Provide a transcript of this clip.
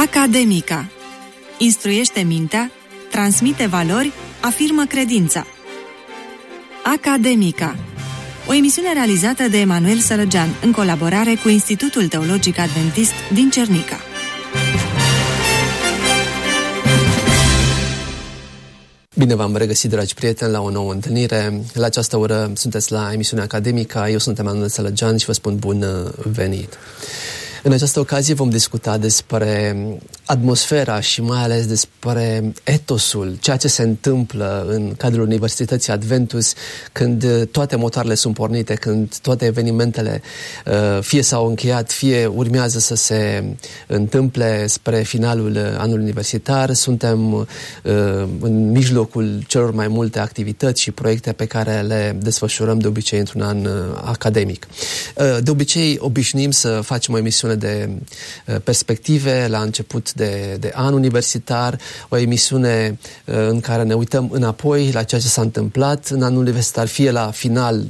Academica. Instruiește mintea, transmite valori, afirmă credința. Academica. O emisiune realizată de Emanuel Sărăgean în colaborare cu Institutul Teologic Adventist din Cernica. Bine v-am regăsit, dragi prieteni, la o nouă întâlnire. La această oră sunteți la emisiunea Academica. Eu sunt Emanuel Sărăgean și vă spun bun venit. În această ocazie vom discuta despre atmosfera și mai ales despre etosul, ceea ce se întâmplă în cadrul Universității Adventus când toate motoarele sunt pornite, când toate evenimentele fie s-au încheiat, fie urmează să se întâmple spre finalul anului universitar. Suntem în mijlocul celor mai multe activități și proiecte pe care le desfășurăm de obicei într-un an academic. De obicei obișnuim să facem o emisiune de perspective la început de an universitar, o emisiune în care ne uităm înapoi la ceea ce s-a întâmplat în anul universitar, fie la final